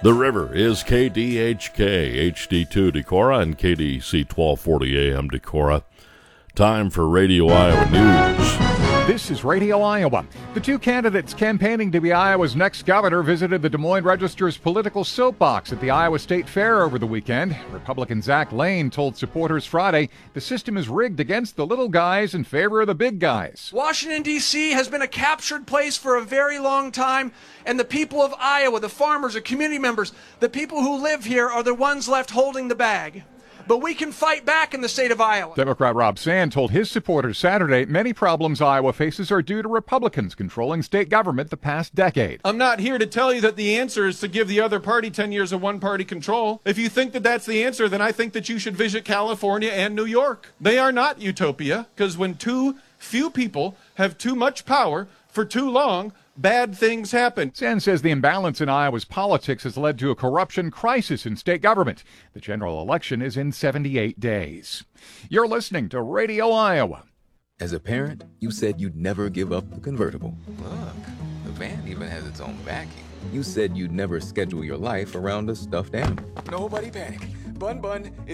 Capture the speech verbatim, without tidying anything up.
The River is K D H K, H D two Decorah, and K D C twelve forty A M Decorah. Time for Radio Iowa News. This is Radio Iowa. The two candidates campaigning to be Iowa's next governor visited the Des Moines Register's political soapbox at the Iowa State Fair over the weekend. Republican Zach Lane told supporters Friday the system is rigged against the little guys in favor of the big guys. Washington, D C has been a captured place for a very long time, and the people of Iowa, the farmers, the community members, the people who live here are the ones left holding the bag. But we can fight back in the state of Iowa. Democrat Rob Sand told his supporters Saturday many problems Iowa faces are due to Republicans controlling state government the past decade. I'm not here to tell you that the answer is to give the other party ten years of one-party control. If you think that that's the answer, then I think that you should visit California and New York. They are not utopia, because when too few people have too much power for too long, bad things happen. Sand says the imbalance in Iowa's politics has led to a corruption crisis in state government. The general election is in seventy-eight days. You're listening to Radio Iowa. As a parent, you said you'd never give up the convertible. Look, the van even has its own backing. You said you'd never schedule your life around a stuffed animal. Nobody panic. Bun Bun